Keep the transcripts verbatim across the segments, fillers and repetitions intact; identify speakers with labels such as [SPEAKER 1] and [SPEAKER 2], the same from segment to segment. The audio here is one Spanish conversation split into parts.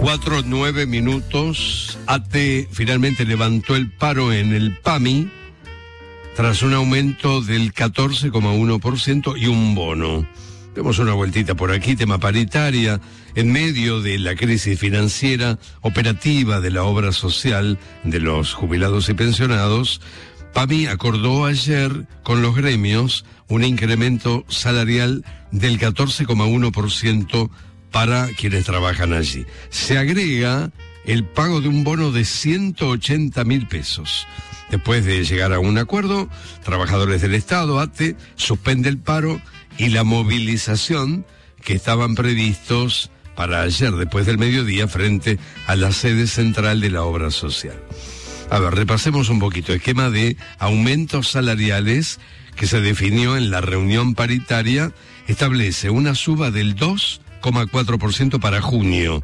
[SPEAKER 1] cuatro, nueve minutos. A T E finalmente levantó el paro en el PAMI tras un aumento del catorce coma uno por ciento y un bono. Demos una vueltita por aquí, tema paritaria. En medio de la crisis financiera operativa de la obra social de los jubilados y pensionados, PAMI acordó ayer con los gremios un incremento salarial del catorce coma uno por ciento para quienes trabajan allí. Se agrega el pago de un bono de ciento ochenta mil pesos. Después de llegar a un acuerdo, trabajadores del Estado, A T E, suspende el paro y la movilización que estaban previstos para ayer, después del mediodía, frente a la sede central de la obra social. A ver, repasemos un poquito. Esquema de aumentos salariales que se definió en la reunión paritaria establece una suba del dos coma cuatro por ciento para junio,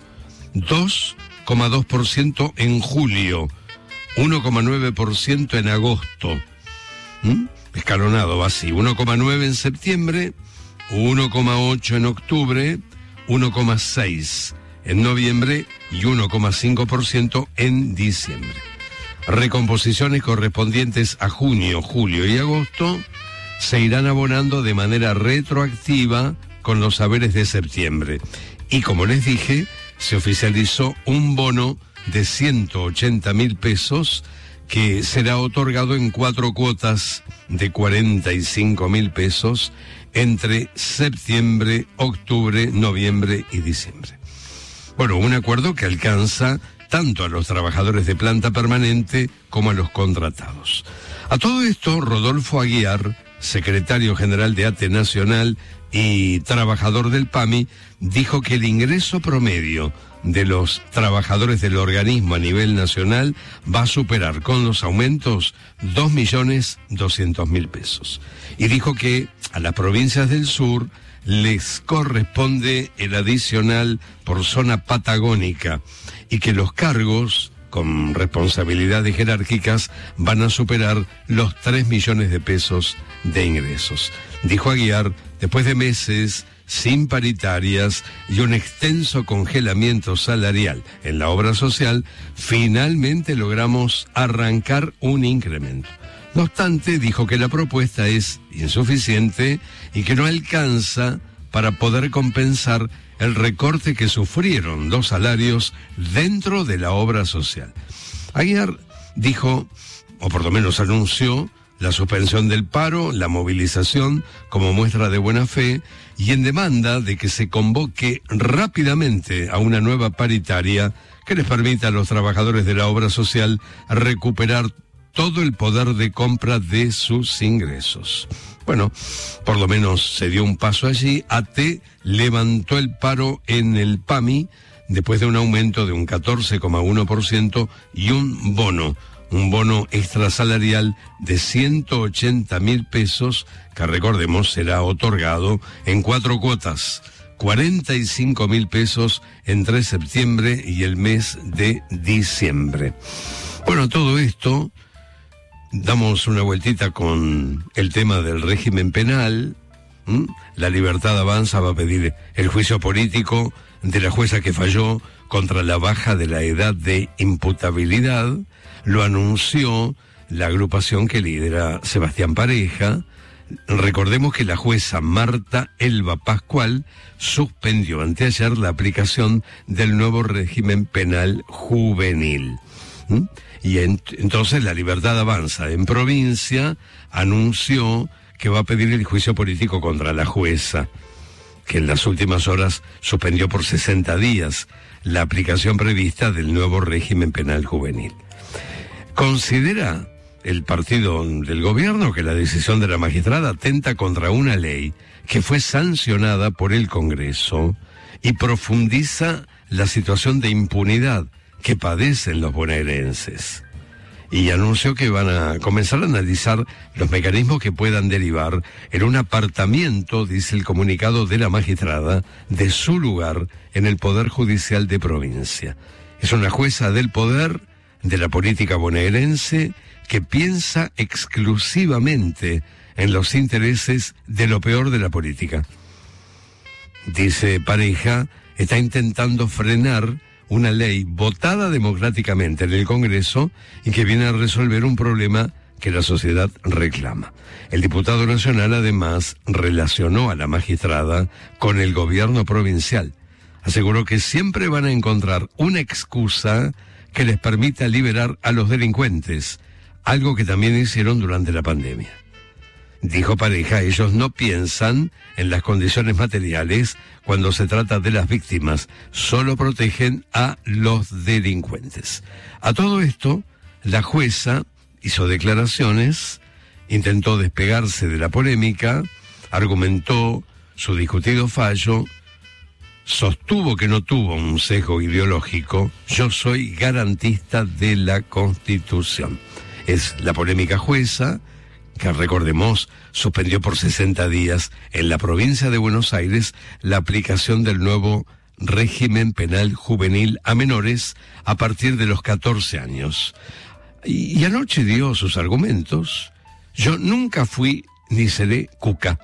[SPEAKER 1] dos coma dos por ciento en julio, uno coma nueve por ciento en agosto, ¿Mm? escalonado va así, uno coma nueve en septiembre, uno coma ocho en octubre, uno coma seis en noviembre y uno coma cinco por ciento en diciembre. Recomposiciones correspondientes a junio, julio y agosto se irán abonando de manera retroactiva con los saberes de septiembre. Y como les dije, se oficializó un bono de ciento ochenta mil pesos que será otorgado en cuatro cuotas de cuarenta y cinco mil pesos entre septiembre, octubre, noviembre y diciembre. Bueno, un acuerdo que alcanza tanto a los trabajadores de planta permanente como a los contratados. A todo esto, Rodolfo Aguiar, secretario general de A T E Nacional y trabajador del PAMI, dijo que el ingreso promedio de los trabajadores del organismo a nivel nacional va a superar con los aumentos dos millones doscientos mil pesos. Y dijo que a las provincias del sur les corresponde el adicional por zona patagónica y que los cargos con responsabilidades jerárquicas van a superar los tres millones de pesos de ingresos. Dijo Aguiar, después de meses sin paritarias y un extenso congelamiento salarial en la obra social, finalmente logramos arrancar un incremento. No obstante, dijo que la propuesta es insuficiente y que no alcanza para poder compensar el recorte que sufrieron los salarios dentro de la obra social. Aguiar dijo, o por lo menos anunció, la suspensión del paro, la movilización como muestra de buena fe y en demanda de que se convoque rápidamente a una nueva paritaria que les permita a los trabajadores de la obra social recuperar todo el poder de compra de sus ingresos. Bueno, por lo menos se dio un paso allí. A T E levantó el paro en el PAMI después de un aumento de un catorce coma uno por ciento y un bono, un bono extrasalarial de ciento ochenta mil pesos, que recordemos será otorgado en cuatro cuotas, cuarenta y cinco mil pesos entre septiembre y el mes de diciembre. Bueno, todo esto, damos una vueltita con el tema del régimen penal. ¿Mm? La Libertad Avanza va a pedir el juicio político de la jueza que falló contra la baja de la edad de imputabilidad. Lo anunció la agrupación que lidera Sebastián Pareja. Recordemos que la jueza Marta Elba Pascual suspendió anteayer la aplicación del nuevo régimen penal juvenil. ¿Mm? Y en, entonces la Libertad Avanza en provincia anunció que va a pedir el juicio político contra la jueza, que en las últimas horas suspendió por sesenta días la aplicación prevista del nuevo régimen penal juvenil. ¿Considera el partido del gobierno que la decisión de la magistrada atenta contra una ley que fue sancionada por el Congreso y profundiza la situación de impunidad que padecen los bonaerenses? Y anunció que van a comenzar a analizar los mecanismos que puedan derivar en un apartamiento, dice el comunicado de la magistrada, de su lugar en el Poder Judicial de provincia. Es una jueza del poder, de la política bonaerense, que piensa exclusivamente en los intereses de lo peor de la política. Dice Pareja, está intentando frenar una ley votada democráticamente en el Congreso y que viene a resolver un problema que la sociedad reclama. El diputado nacional además relacionó a la magistrada con el gobierno provincial. Aseguró que siempre van a encontrar una excusa que les permita liberar a los delincuentes, algo que también hicieron durante la pandemia. Dijo Pareja, ellos no piensan en las condiciones materiales cuando se trata de las víctimas, solo protegen a los delincuentes. A todo esto, la jueza hizo declaraciones, intentó despegarse de la polémica, argumentó su discutido fallo, sostuvo que no tuvo un sesgo ideológico. Yo soy garantista de la Constitución. Es la polémica jueza que, recordemos, suspendió por sesenta días en la provincia de Buenos Aires la aplicación del nuevo régimen penal juvenil a menores a partir de los catorce años. Y, y anoche dio sus argumentos. Yo nunca fui ni seré cuca.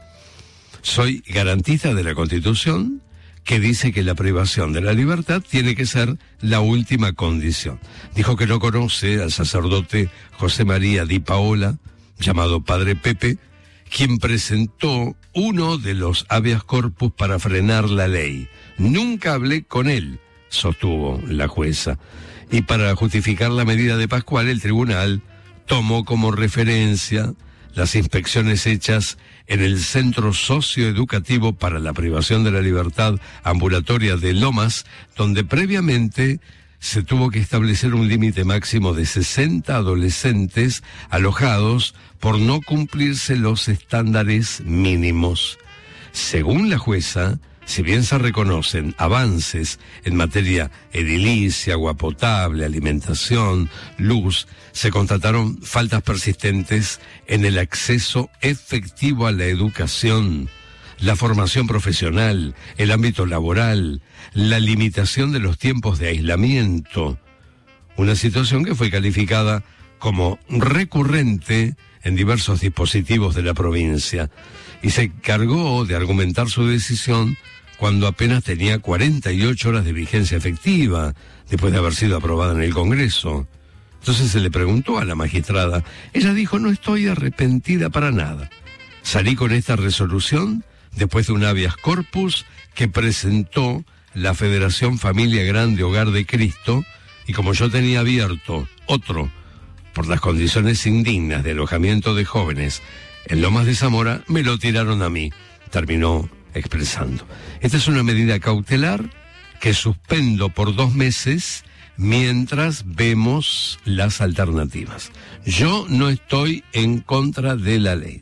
[SPEAKER 1] Soy garantista de la Constitución, que dice que la privación de la libertad tiene que ser la última condición. Dijo que no conoce al sacerdote José María Di Paola, llamado Padre Pepe, quien presentó uno de los habeas corpus para frenar la ley. Nunca hablé con él, sostuvo la jueza. Y para justificar la medida de Pascual, el tribunal tomó como referencia las inspecciones hechas en el Centro Socioeducativo para la Privación de la Libertad Ambulatoria de Lomas, donde previamente se tuvo que establecer un límite máximo de sesenta adolescentes alojados por no cumplirse los estándares mínimos. Según la jueza, si bien se reconocen avances en materia edilicia, agua potable, alimentación, luz, se constataron faltas persistentes en el acceso efectivo a la educación, la formación profesional, el ámbito laboral, la limitación de los tiempos de aislamiento, una situación que fue calificada como recurrente en diversos dispositivos de la provincia, y se encargó de argumentar su decisión cuando apenas tenía cuarenta y ocho horas de vigencia efectiva, después de haber sido aprobada en el Congreso. Entonces se le preguntó a la magistrada. Ella dijo, no estoy arrepentida para nada. Salí con esta resolución después de un habeas corpus que presentó la Federación Familia Grande Hogar de Cristo, y como yo tenía abierto otro por las condiciones indignas de alojamiento de jóvenes en Lomas de Zamora, me lo tiraron a mí, terminó expresando. Esta es una medida cautelar que suspendo por dos meses mientras vemos las alternativas. Yo no estoy en contra de la ley.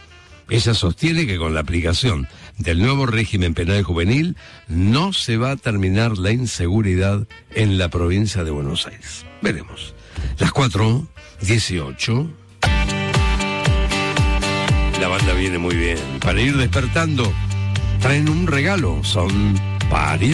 [SPEAKER 1] Ella sostiene que con la aplicación del nuevo régimen penal juvenil no se va a terminar la inseguridad en la provincia de Buenos Aires. Veremos. Las cuatro dieciocho. La banda viene muy bien. Para ir despertando, traen un regalo. Son parientes.